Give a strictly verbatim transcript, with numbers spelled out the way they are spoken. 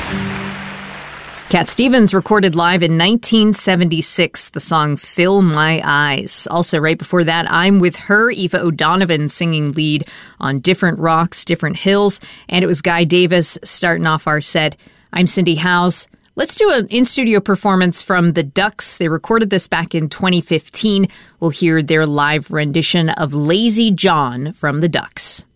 Cat Stevens recorded live in nineteen seventy-six the song Fill My Eyes. Also, right before that, I'm With Her, Eva O'Donovan singing lead on Different Rocks, Different Hills. And it was Guy Davis starting off our set. I'm Cindy Howes. Let's do an in-studio performance from the Ducks. They recorded this back in twenty fifteen. We'll hear their live rendition of Lazy John from the Ducks.